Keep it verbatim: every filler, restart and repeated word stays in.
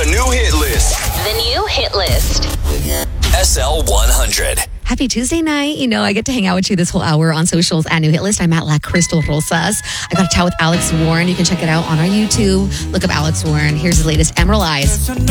The new hit list. The new hit list. S L one hundred. Happy Tuesday night. You know, I get to hang out with you this whole hour on socials and New Hit List. I'm at La Crystal Rosas. I got to chat with Alex Warren. You can check it out on our YouTube. Look up Alex Warren. Here's his latest, Emerald Eyes.